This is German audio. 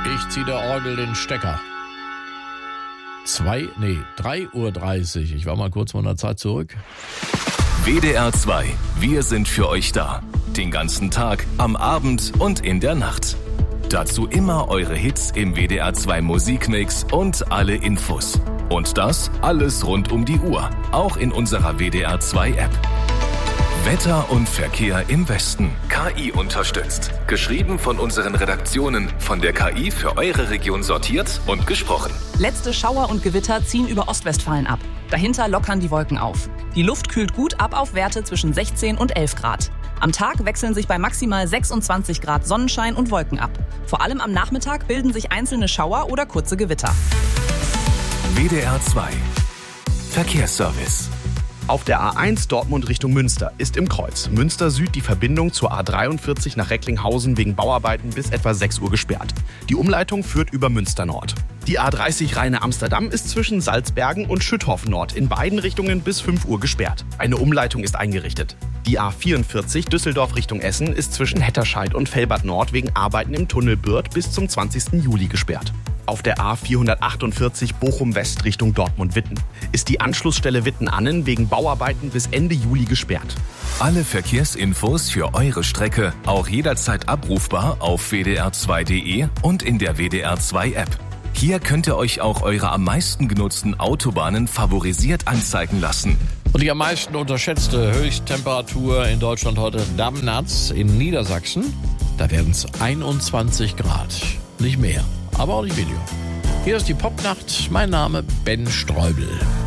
Ich ziehe der Orgel den Stecker. 3:30 Uhr. Ich war mal kurz von der Zeit zurück. WDR 2. Wir sind für euch da. Den ganzen Tag, am Abend und in der Nacht. Dazu immer eure Hits im WDR 2 Musikmix und alle Infos. Und das alles rund um die Uhr. Auch in unserer WDR 2 App. Wetter und Verkehr im Westen. KI unterstützt. Geschrieben von unseren Redaktionen. Von der KI für eure Region sortiert und gesprochen. Letzte Schauer und Gewitter ziehen über Ostwestfalen ab. Dahinter lockern die Wolken auf. Die Luft kühlt gut ab auf Werte zwischen 16 und 11 Grad. Am Tag wechseln sich bei maximal 26 Grad Sonnenschein und Wolken ab. Vor allem am Nachmittag bilden sich einzelne Schauer oder kurze Gewitter. WDR 2. Verkehrsservice. Auf der A1 Dortmund Richtung Münster ist im Kreuz Münster Süd die Verbindung zur A43 nach Recklinghausen wegen Bauarbeiten bis etwa 6 Uhr gesperrt. Die Umleitung führt über Münster Nord. Die A30 Rheine Amsterdam ist zwischen Salzbergen und Schüttorf Nord in beiden Richtungen bis 5 Uhr gesperrt. Eine Umleitung ist eingerichtet. Die A44 Düsseldorf Richtung Essen ist zwischen Hetterscheid und Velbert Nord wegen Arbeiten im Tunnel Bürth bis zum 20. Juli gesperrt. Auf der A448 Bochum West Richtung Dortmund-Witten ist die Anschlussstelle Witten-Annen wegen Bauarbeiten bis Ende Juli gesperrt. Alle Verkehrsinfos für eure Strecke auch jederzeit abrufbar auf wdr2.de und in der WDR 2 App. Hier könnt ihr euch auch eure am meisten genutzten Autobahnen favorisiert anzeigen lassen. Und die am meisten unterschätzte Höchsttemperatur in Deutschland heute Damnatz in Niedersachsen. Da werden es 21 Grad. Nicht mehr, aber auch nicht weniger. Hier ist die Popnacht. Mein Name Ben Streubel.